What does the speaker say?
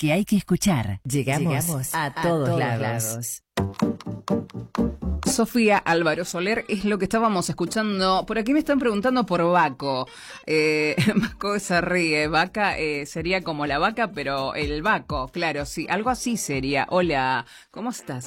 que hay que escuchar. Llegamos a todos lados. Sofía Álvaro Soler es lo que estábamos escuchando. Por aquí me están preguntando por Baco. Baco se ríe. Vaca sería como la vaca, pero el Baco, claro, sí, algo así sería. Hola, ¿cómo estás?